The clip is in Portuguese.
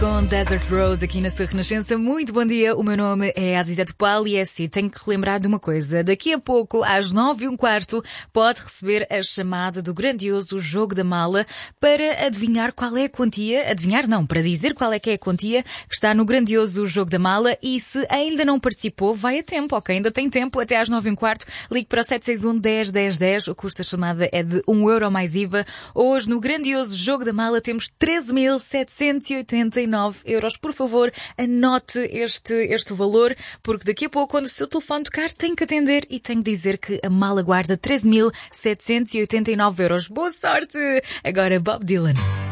Com Desert Rose aqui na sua Renascença. Muito bom dia, o meu nome é Azizé Topal e é assim, tenho que relembrar de uma coisa. Daqui a pouco, às 9h15, pode receber a chamada do grandioso Jogo da Mala para adivinhar qual é a quantia, adivinhar não, para dizer qual é que é a quantia que está no grandioso Jogo da Mala. E se ainda não participou, vai a tempo, ok? Ainda tem tempo até às 9h15. Ligue para o 761 10 10 10. O custo da chamada é de €1 mais IVA. Hoje, no grandioso Jogo da Mala, temos 13.789 euros. Por favor, anote este valor, porque daqui a pouco, quando o seu telefone tocar, tem que atender e tem que dizer que a mala guarda 13.789 euros. Boa sorte! Agora, Bob Dylan.